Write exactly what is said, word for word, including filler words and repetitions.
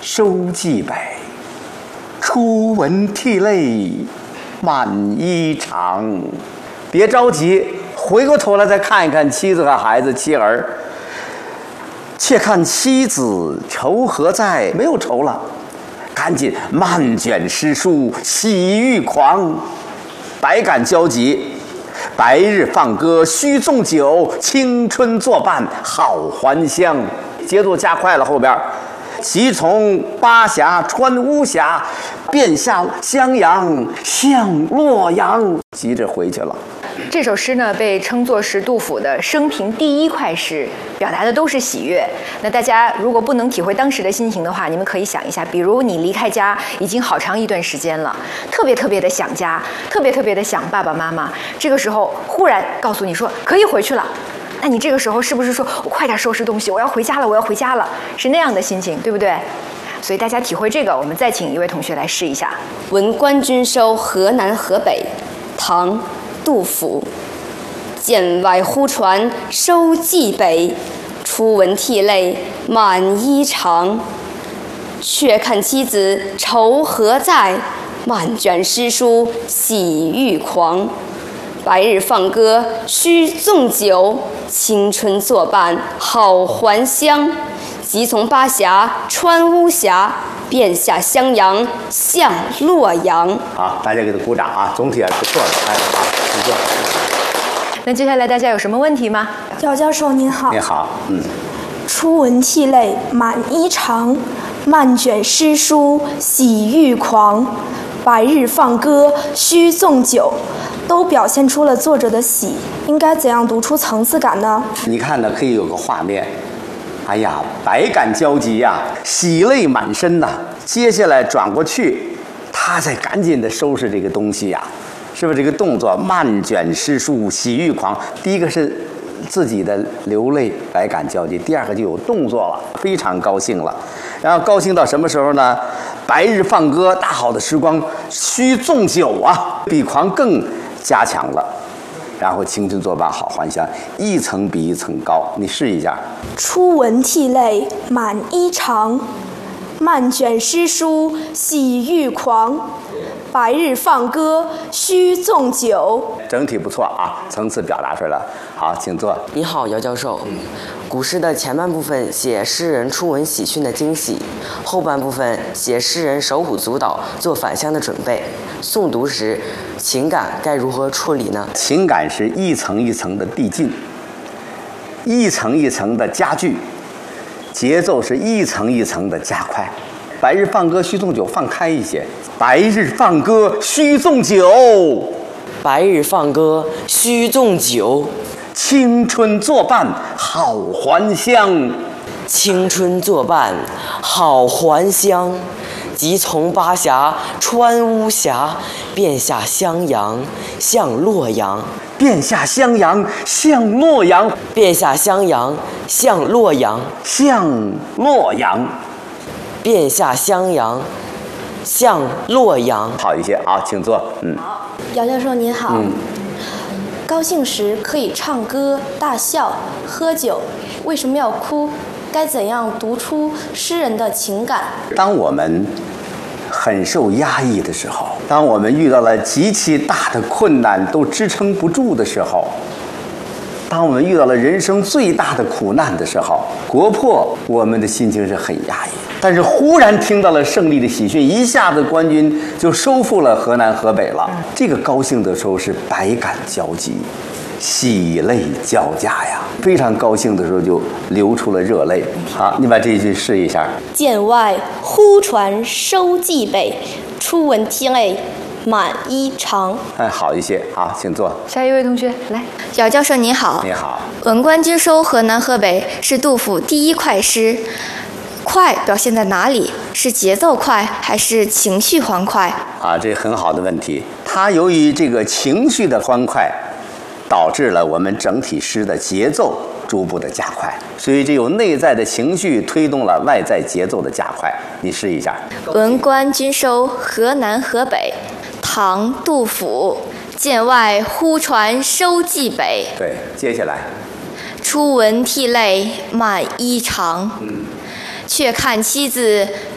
收蓟北，初闻涕泪满衣裳。别着急，回过头来再看一看妻子和孩子妻儿。且看妻子愁何在？没有愁了，赶紧漫卷诗书喜欲狂，百感交集。白日放歌须纵酒，青春作伴好还乡。节奏加快了，后边即从巴峡穿巫峡，便下襄阳向洛阳。急着回去了。 这首诗呢，被称作是杜甫的生平第一快诗，表达的都是喜悦。那大家如果不能体会当时的心情的话，你们可以想一下，比如你离开家已经好长一段时间了，特别特别的想家，特别特别的想爸爸妈妈，这个时候忽然告诉你说可以回去了，那你这个时候是不是说我快点收拾东西，我要回家了，我要回家了，是那样的心情，对不对？所以大家体会这个，我们再请一位同学来试一下。 闻官军收河南河北，唐杜甫。剑外忽传收蓟北，初闻涕泪满衣裳。却看妻子愁何在，漫卷诗书喜欲狂。白日放歌须纵酒，青春作伴好还乡。即从巴峡穿巫峡，便下襄阳向洛阳。 好，大家给他鼓掌啊！总体还是不错的，哎，好，不错。 那接下来大家有什么问题吗？ 姚教授您好。 你好，嗯。 初闻涕泪满衣裳，漫卷诗书喜欲狂。白日放歌须纵酒，都表现出了作者的喜，应该怎样读出层次感呢？ 你看呢，可以有个画面。哎呀，百感交集呀、啊，喜泪满身呐、啊。接下来转过去，他再赶紧的收拾这个东西呀、啊，是不是这个动作漫卷诗书喜欲狂？第一个是自己的流泪，百感交集；第二个就有动作了，非常高兴了。然后高兴到什么时候呢？白日放歌，大好的时光，须纵酒啊，比狂更加强了。然后青春作伴好还乡，一层比一层高。你试一下。 初闻涕泪满衣裳，漫卷诗书喜欲狂。白日放歌须纵酒。 整体不错啊，层次表达出来了。好，请坐。 你好，姚教授。古诗的前半部分写诗人初闻喜讯的惊喜，后半部分写诗人手舞足蹈做返乡的准备。诵读时，情感该如何处理呢？ 情感是一层一层的递进，一层一层的加剧，节奏是一层一层的加快。白日放歌须纵酒，放开一些。白日放歌须纵酒， 白日放歌须纵酒。 青春作伴好还乡， 青春作伴好还乡。即从巴峡穿巫峡，便下襄阳向洛阳。 便下襄阳向洛阳， 便下襄阳向洛阳， 向洛阳， 便下襄阳向洛阳。 好一些，好，请坐。嗯。 姚教授您好。 嗯。 高兴时可以唱歌、大笑、喝酒，为什么要哭？该怎样读出诗人的情感？ 当我们很受压抑的时候，当我们遇到了极其大的困难都支撑不住的时候，当我们遇到了人生最大的苦难的时候，国破我们的心情是很压抑。但是忽然听到了胜利的喜讯，一下子官军就收复了河南河北了，这个高兴的时候是百感交集，喜泪交加呀，非常高兴的时候就流出了热泪。好，你把这一句试一下。 剑外忽传收蓟北，初闻涕泪满衣裳。 哎，好一些。好，请坐。 下一位同学来。 姚教授您好。 你好。 闻官军收河南河北是杜甫第一快诗，快表现在哪里？是节奏快还是情绪欢快？ 啊，这很好的问题。它由于这个情绪的欢快，导致了我们整体诗的节奏逐步的加快，所以这有内在的情绪推动了外在节奏的加快。你试一下。 闻官军收河南河北，唐·杜甫。剑外忽传收蓟北。 对，接下来。 初闻涕泪满衣裳。嗯。却看妻子